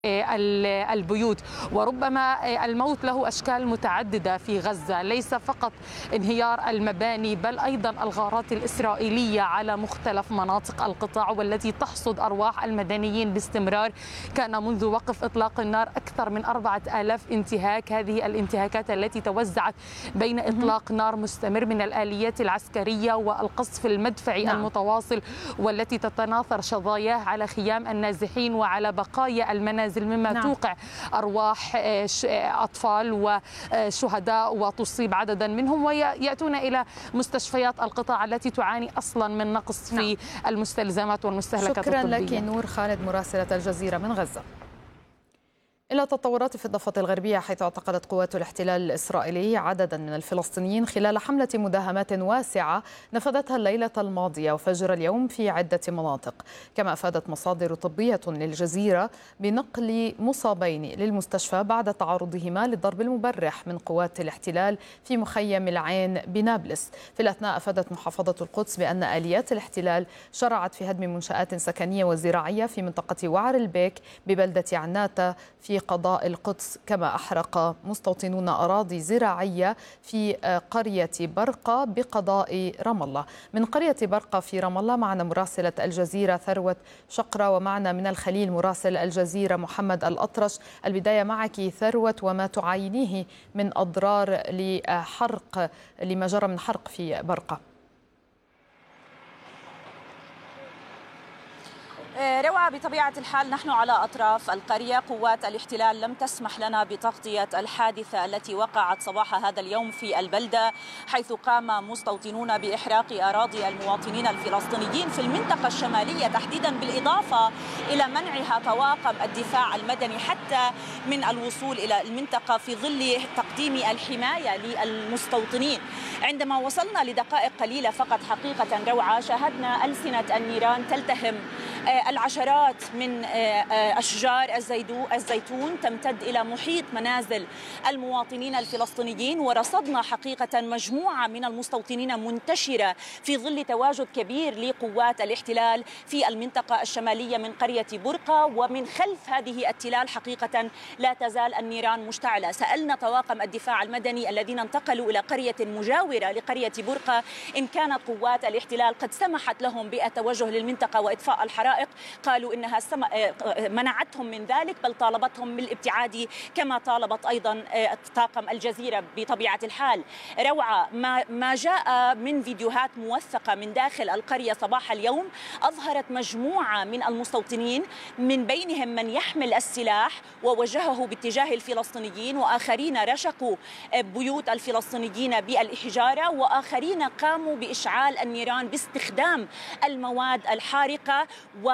البيوت. وربما الموت له أشكال متعددة في غزة، ليس فقط انهيار المباني بل أيضا الغارات الإسرائيلية على مختلف مناطق القطاع والتي تحصد أرواح المدنيين باستمرار. كان منذ وقف إطلاق النار أكثر من 4000 انتهاك، هذه الانتهاكات التي توزعت بين إطلاق نار مستمر من الآليات العسكرية والقصف المدفعي المتواصل والتي تتناثر شظاياه على خيام النازحين وعلى بقايا المنازل، مما توقع أرواح أطفال وشهداء وتصيب عددا منهم ويأتون إلى مستشفيات القطاع التي تعاني أصلا من نقص في المستلزمات والمستهلكات الطبية. شكرا لك نور خالد مراسلة الجزيرة من غزة. إلى تطورات في الضفة الغربية، حيث اعتقلت قوات الاحتلال الإسرائيلي عددا من الفلسطينيين خلال حملة مداهمات واسعة نفذتها الليلة الماضية وفجر اليوم في عدة مناطق. كما أفادت مصادر طبية للجزيرة بنقل مصابين للمستشفى بعد تعرضهما للضرب المبرح من قوات الاحتلال في مخيم العين بنابلس. في الأثناء أفادت محافظة القدس بأن آليات الاحتلال شرعت في هدم منشآت سكنية وزراعية في منطقة وعر البيك ببلدة عناتة في قضاء القدس. كما أحرق مستوطنون أراضي زراعية في قرية برقة بقضاء رام الله. من قرية برقة في رام الله معنا مراسلة الجزيرة ثروت شقرة، ومعنا من الخليل مراسل الجزيرة محمد الأطرش. البداية معك ثروت، وما تعاينيه من أضرار لما جرى من حرق في برقة. روعة، بطبيعة الحال نحن على أطراف القرية. قوات الاحتلال لم تسمح لنا بتغطية الحادثة التي وقعت صباح هذا اليوم في البلدة، حيث قام مستوطنون بإحراق أراضي المواطنين الفلسطينيين في المنطقة الشمالية تحديدا، بالإضافة إلى منعها طواقم الدفاع المدني حتى من الوصول إلى المنطقة في ظل تقديم الحماية للمستوطنين. عندما وصلنا لدقائق قليلة فقط حقيقة روعة، شاهدنا ألسنة النيران تلتهم العشرات من أشجار الزيتون تمتد إلى محيط منازل المواطنين الفلسطينيين، ورصدنا حقيقة مجموعة من المستوطنين منتشرة في ظل تواجد كبير لقوات الاحتلال في المنطقة الشمالية من قرية برقة. ومن خلف هذه التلال حقيقة لا تزال النيران مشتعلة. سألنا طواقم الدفاع المدني الذين انتقلوا إلى قرية مجاورة لقرية برقة إن كانت قوات الاحتلال قد سمحت لهم بالتوجه للمنطقة وإطفاء الحرائق. قالوا إنها منعتهم من ذلك، بل طالبتهم بالابتعاد كما طالبت أيضا طاقم الجزيرة. بطبيعة الحال روعة، ما جاء من فيديوهات موثقة من داخل القرية صباح اليوم أظهرت مجموعة من المستوطنين، من بينهم من يحمل السلاح ووجهه باتجاه الفلسطينيين، وآخرين رشقوا بيوت الفلسطينيين بالحجارة، وآخرين قاموا بإشعال النيران باستخدام المواد الحارقة.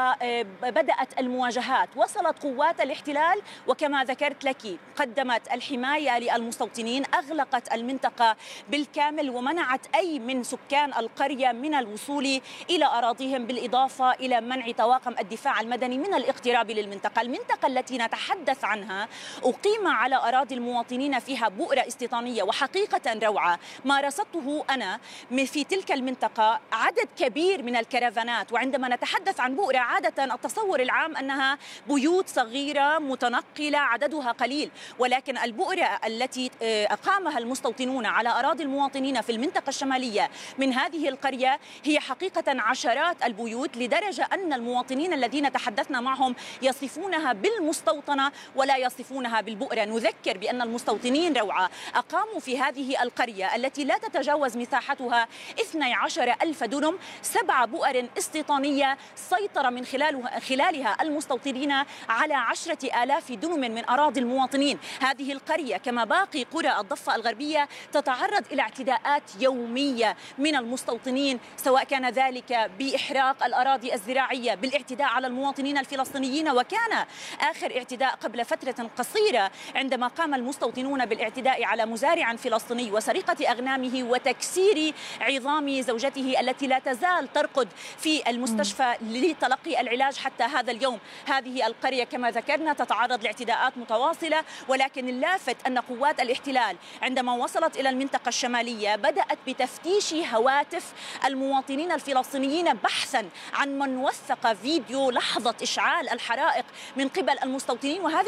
وبدأت المواجهات. وصلت قوات الاحتلال وكما ذكرت لك قدمت الحماية للمستوطنين، أغلقت المنطقة بالكامل ومنعت أي من سكان القرية من الوصول إلى أراضيهم، بالإضافة إلى منع طواقم الدفاع المدني من الاقتراب للمنطقة. المنطقة التي نتحدث عنها أقيم على أراضي المواطنين فيها بؤرة استيطانية، وحقيقة روعة ما رصدته أنا في تلك المنطقة عدد كبير من الكرفانات. وعندما نتحدث عن بؤرة عادة التصور العام أنها بيوت صغيرة متنقلة عددها قليل، ولكن البؤرة التي أقامها المستوطنون على أراضي المواطنين في المنطقة الشمالية من هذه القرية هي حقيقة عشرات البيوت، لدرجة أن المواطنين الذين تحدثنا معهم يصفونها بالمستوطنة ولا يصفونها بالبؤرة. نذكر بأن المستوطنين روعة أقاموا في هذه القرية التي لا تتجاوز مساحتها 12,000 دونم 7 بؤر استيطانية سيطر من خلالها المستوطنين على 10,000 دونم من أراضي المواطنين. هذه القرية كما باقي قرى الضفة الغربية تتعرض إلى اعتداءات يومية من المستوطنين، سواء كان ذلك بإحراق الأراضي الزراعية، بالاعتداء على المواطنين الفلسطينيين. وكان آخر اعتداء قبل فترة قصيرة عندما قام المستوطنون بالاعتداء على مزارع فلسطيني وسرقة أغنامه وتكسير عظام زوجته التي لا تزال ترقد في المستشفى لتلقي تلقي العلاج حتى هذا اليوم. هذه القرية كما ذكرنا تتعرض لاعتداءات متواصلة، ولكن اللافت أن قوات الاحتلال عندما وصلت إلى المنطقة الشمالية بدأت بتفتيش هواتف المواطنين الفلسطينيين بحثا عن من وثق فيديو لحظة إشعال الحرائق من قبل المستوطنين، وهذه